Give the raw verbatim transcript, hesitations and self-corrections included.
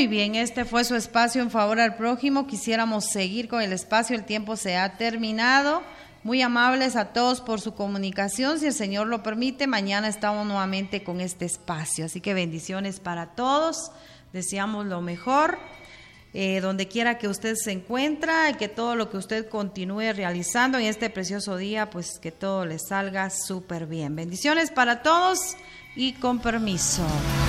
Muy bien, este fue su espacio en favor al prójimo. Quisiéramos seguir con el espacio, el tiempo se ha terminado. Muy amables a todos por su comunicación. Si el Señor lo permite, mañana estamos nuevamente con este espacio. Así que bendiciones para todos. Deseamos lo mejor. Eh, donde quiera que usted se encuentra, y que todo lo que usted continúe realizando en este precioso día, pues que todo le salga súper bien. Bendiciones para todos y con permiso.